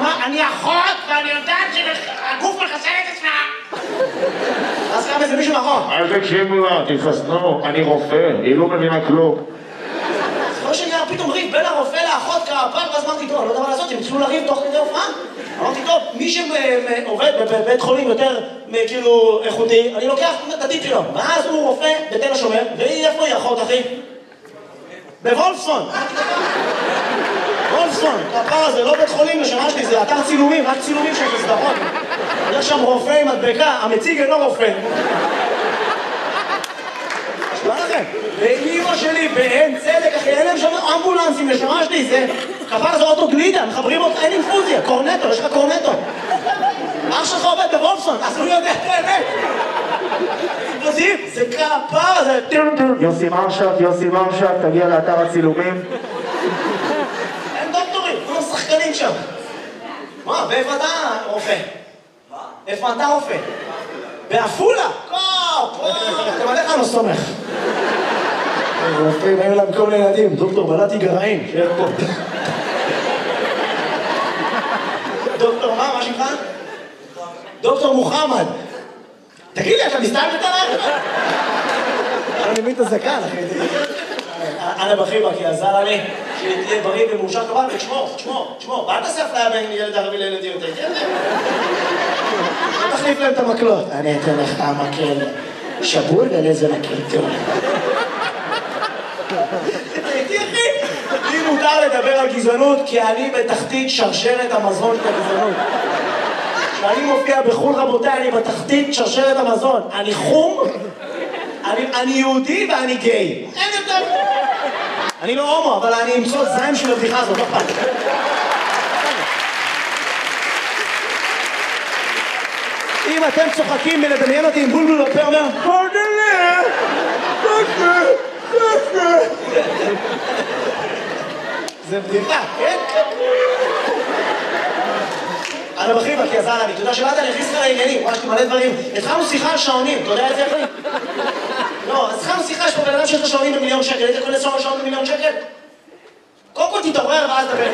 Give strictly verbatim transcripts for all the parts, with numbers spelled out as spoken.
אני אחות, ואני יודעת שהגוף מחסן את עצמה. אז קם איזה מישהו נכון. אל תקשיבו לה, תתחסנו, אני רופא, היא לא מבינה כלום. זה לא שנהיה פתאום ריב בין הרופא לאחות כפר, ואז אמרתי, טוב, אני לא יודע מה לעשות, הם התחילו לריב תוך כדי הופעה. אמרתי, טוב, מי שעובד בבית חולים יותר, כאילו, איכותי, אני לוקח את הטיפ שלו. ואז הוא רופא בתל השומר, והיא איפה היא אחות, אחי? בוולפסון. וולפסון, כפר הזה, לא בית חולים לשמה שלי, זה אתר צילומים, רק צילומים שיש לסדרות. יש שם רופא עם מדבקה, המציג אינו רופא. מה לכם? ואימא שלי באין צדק, אחי, אין להם שם אמבולנסים לשמה שלי, זה כפר זה אוטו גלידה, מחברים אותו, אין אינפוזיה, קורנטו, יש לך קורנטו. אח שלך עובד בוולפסון, אז הוא יודע את האמת. זה כפר, זה... יוסי מרשת, יוסי מרשת, תגיע לאתר הצילומים. אין דוקטורים, כולם שחקנים שם. מה, באיפה אתה רופא? מה? איפה אתה רופא? בעפולה? קופ! אתה מלך אני לא סומך. רופאים היו להם כל מיני ילדים, דוקטור בלעתי גרעין, שיהיה פה. דוקטור מה? מה שלך? דוקטור מוחמד. תגיד לי, אתה מסתלבט עליי? אני מבין את הזקן, אחי. אנה בחיבה, כי עזר לי שתהיה בריא ומאושר כבל, ותשמור, תשמור, תשמור. ואל תעשה אפליה בין ילד ערבי לילד יהודי, כן? תחליף להם את המקלות. אני אתן לך המקל שבור ולזה מקל טוב. תראי, אחי, לי מותר לדבר על גזענות, כי אני בתחתית שרשרת המזון של הגזענות. כשאני מופיע בחול רבותיי, אני בתחתית שרשרת המזון. אני חום, אני, אני יהודי ואני גיי. אין יותר. אני לא הומו, אבל אני אמצוא זיים של הבדיחה הזאת, לא פעם. אם אתם צוחקים מלדמיין אותי עם בולבול בפה, אומר, פרדלה, פרדלה, פרדלה. זה בדיחה, כן? אנה בחיבה, כי עזר לי, אתה יודע שבאת, אני אכניס לך לעניינים, ממש מלא דברים. התחלנו שיחה על שעונים, אתה יודע את זה, אחי? לא, אז התחלנו שיחה, יש פה בן אדם שיש לו שעונים במיליון שקל, היית קונה שעון במיליון שקל? קודם כל תתעורר ואז דבר.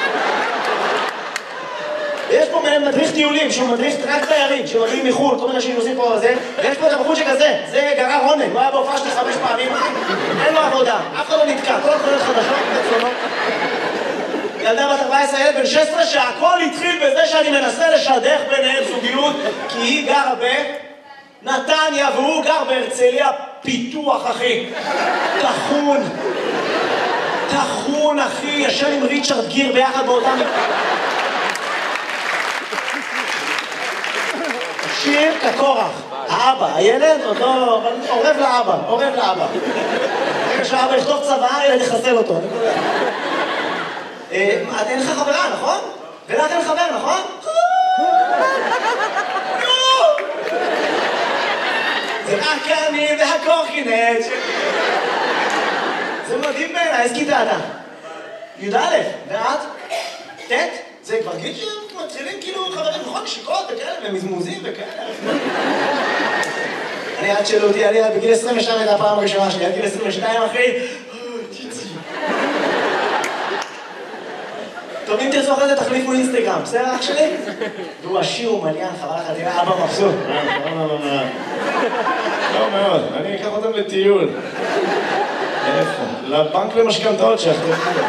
יש פה מדריך טיולים, שהוא מדריך רק תיירים, שמגיעים מחו"ל, כל מיני אנשים עושים פה זה, ויש פה את הבחור שכזה, זה גרר רונן, הוא היה בהופעה שלי חמש פעמים, אין לו עבודה, אף אחד לא נתקע, כל חולת חדשות, בצלונות. ילדה בת ארבע עשרה, ילד בן שש עשרה, שהכל התחיל בזה שאני מנסה לשדך ביניהם זוגיות, כי היא גרה בנתניה והוא גר בהרצליה פיתוח, אחי. תחון. תחון, אחי, ישן עם ריצ'רד גיר ביחד באותם... שיר כקורח. האבא, הילד עוד לא... עורב לאבא, עורב לאבא. רגע שהאבא יכתוב צבא, הילד יחסל אותו. אין לך חברה, נכון? ולך אין חבר, נכון? זה רק אני והקורקינט. זה מדהים בעיניי, איזה כיתה אתה? י"א, ואת? ט'? זה כבר גיל שמתחילים כאילו חברים, נכון? שיקות וכאלה, ומזמוזים וכאלה. אני עד שאלו אותי, אני בגיל עשרים ושתיים הייתה הפעם הראשונה שלי, עד גיל עשרים ושתיים, אחי. טוב, אם תרצו אחרי זה תחליפו אינסטגרם, בסדר אח שלי? והוא עשיר, הוא מליין, חבל לך, תראה, אבא מבסוט. לא מאוד, אני אקח אותם לטיול. איפה? לבנק למשכנתאות שאחתו.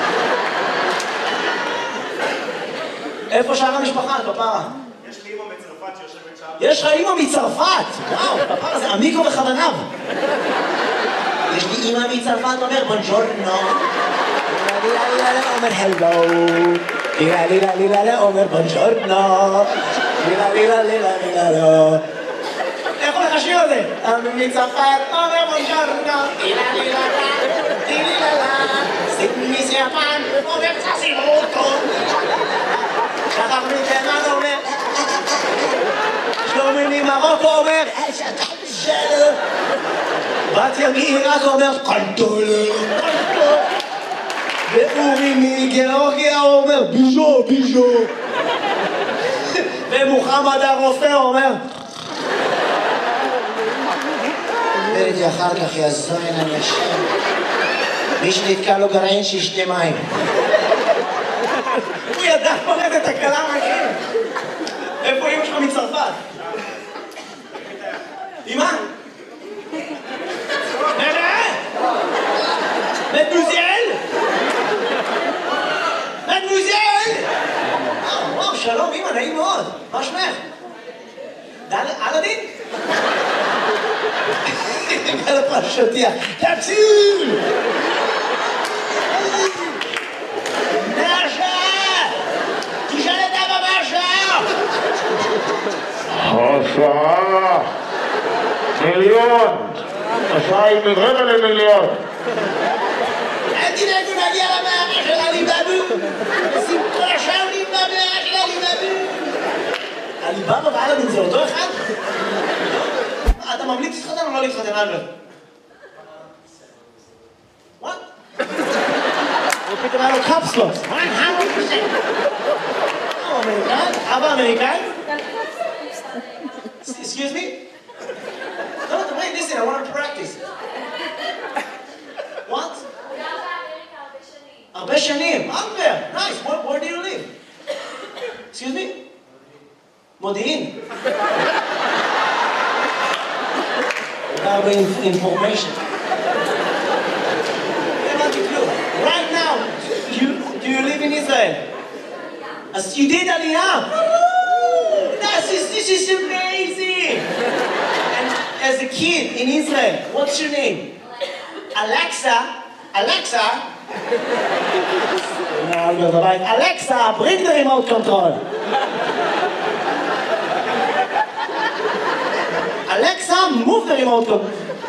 איפה שאר המשפחה, כפרה? יש לי אימא מצרפת שיושבת שם. יש לך אימא מצרפת! וואו, כפרה, זה אמיגו בכוונב. יש לי אימא מצרפת, אומר בונג'ורנו. אומר הלו. לילה לילה לילה אומר בונג'ורנו. לילה לילה לילה לילה לא. איך הולך השיר הזה? מצרפת אומר בונג'ורנו. לילה לילה לילה לילה סימי סיאפן אומר צסימוטו. שחר מתימן אומר שלומי ממרוקו אומר שלו. בת ימי רק אומר קנטולה קנטולה. ואורי מגיאורגיה אומר ביז'ו ביז'ו. ומוחמד הרופא אומר וראיתי אחר כך יזוין אני השם מי שנתקע לו גרעין שישתה מים. הוא ידע פורט את הקלה מהכי שלום, אמא, נעים מאוד. מה שמך? אלאדין? על הפרשתיה. תקשיב! מרשה! תשאל את אבא מרשה! השעה מיליון. השעה היא מרבע למיליון. אל תדאגו נגיע למערה של עליבאבו. נשים כל השעונים במערה של עליבאבו. עליבאבו ואלאדין זה אותו אחד? אתה ממליץ להתחתן או לא להתחתן, אלברט? What? הוא פתאום היה לו קפסלוס. מה? הוא אמריקאי? אבא אמריקאי? Excuse me? No, no, wait, listen, I want to practice. What? הרבה שנים. Albert, nice. Where, where do you live? Excuse me? מודיעין. הרבה information. Right now, you, do you live in Israel? As you did Aliyah. This is, this is amazing. And as a kid in Israel, what's your name? Alexa. Alexa. Alexa, bring the remote control. Alexa, move the remote control.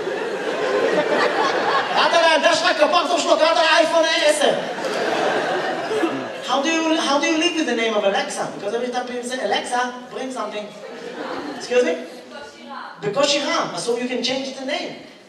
קראת לילדה שלך כפרצוף שלו, קראת לאייפון עשר. How do you how do you live with the name of Alexa? Because every time people say Alexa, bring something. Excuse me? בקושי רם. So you can change the name.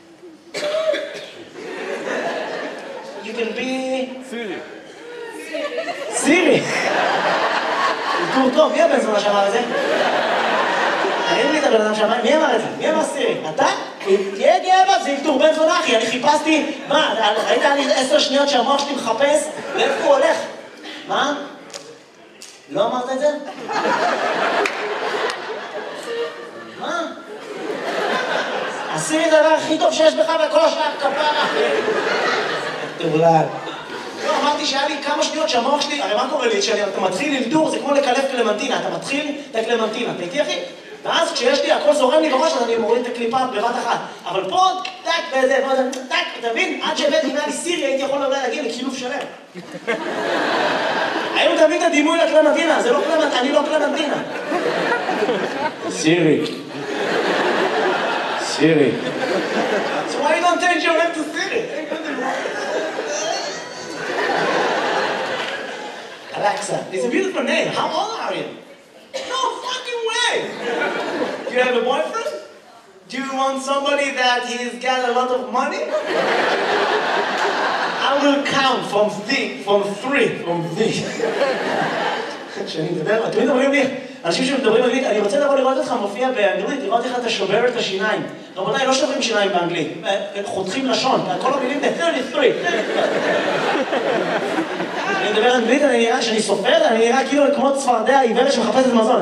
You can be Siri. Siri. טוב טוב, מי הבן זונה שאמר את זה? תגיד לי את הבן אדם שאמר, מי אמר את זה? מי אמר סירי? אתה? תהיה גאה בה, זה ילתור בן זונה אחי, אני חיפשתי, מה, ראית לי עשר שניות שהמוח שלי מחפש? לאיפה הוא הולך? מה? לא אמרת את זה? מה? הסירי זה הדבר הכי טוב שיש בך בכל השאר, כפרה. תבולד. לא, אמרתי שהיה לי כמה שניות שהמוח שלי, הרי מה קורה לי? כשאתה מתחיל ללתור, זה כמו לקלף קלמנטינה, אתה מתחיל את הקלמנטינה, אתה איתי אחי? ואז כשיש לי, הכל זורם לי בראש, אז אני מוריד את הקליפה בבת אחת. אבל פה, טק, וזה, וזה, טק, אתה מבין? עד שהבאתי אם היה לי סירי, הייתי יכול אולי להגיע לקילוף שלם. היום תמיד את הדימוי לקלמנטינה, זה לא קלמנטינה, אני לא קלמנטינה. סירי. סירי. So why you don't change your name to Siri? Alexa, it's a beautiful name. How old are you? No fucking way! Do you have a boyfriend? Do you want somebody that he's got a lot of money? I will count from three, from three, from three. כשאני מדבר, תמיד אומרים לי, אנשים שמדברים אנגלית, אני רוצה לבוא לראות אותך מופיע באנגלית, לראות איך אתה שובר את השיניים. רבותיי, לא שוברים שיניים באנגלית, חותכים לשון, כל המילים זה שלושים ושלוש. אני מדבר אנגלית, אני נראה, כשאני סופר, אני נראה כאילו כמו צפרדע העיוורת שמחפשת מזון.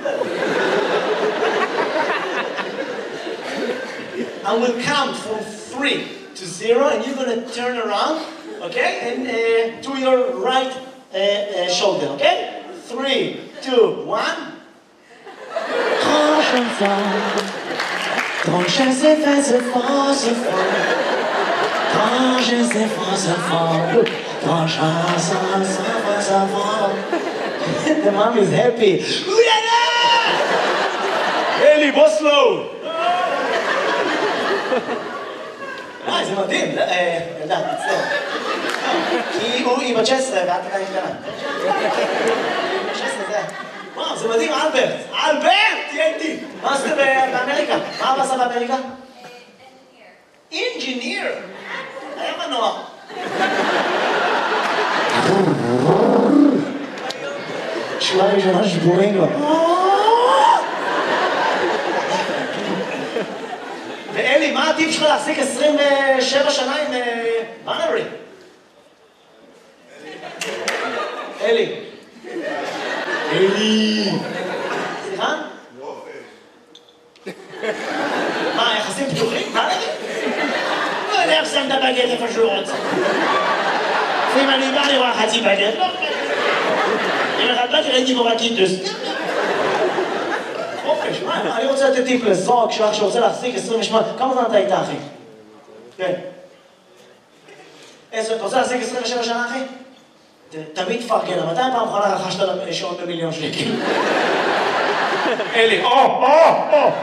I will count from three to zero, and you're gonna turn around, okay? And uh, to your right uh, uh, shoulder, okay? Three, two, one. Grand chanson, grand chanson, c'est fort, c'est fort. Grand chanson, c'est fort. Grand chanson, c'est fort, c'est fort. The mom is happy. Uyana! אלי, בוסלו! אה, זה מדהים. ילדה, תצטער. כי היא בת תשע עשרה ואת עדיין קטנה. תשע עשרה זה... וואו, זה מדהים, אלברט. אלברט! תהיה איתי. מה עשית באמריקה? מה אבא עשה באמריקה? אינג'יניר. היה מנוע. שורה ראשונה שבורים לו. ואלי, מה הטיפ שלך להחזיק עשרים ושבע שנה עם בנרי? אלי. אלי. סליחה? מה, יחסים פתוחים? מה נגיד? לא יודע איך שם את הבגט איפה שהוא רוצה. אם אני בא לראות חצי בגט, לא... אם אחד באתי ראיתי בו קיטוס. חופש, מה? אני רוצה לתת טיפ לזוג שאח שרוצה להחזיק עשרים ושמונה. כמה זמן אתה איתה, אחי? כן. אתה רוצה להחזיק עשרים ושבע שנה, אחי? תמיד תפרגן, מתי פעם אחרונה רכשת שעון במיליון שקל? אלי, או, או, או!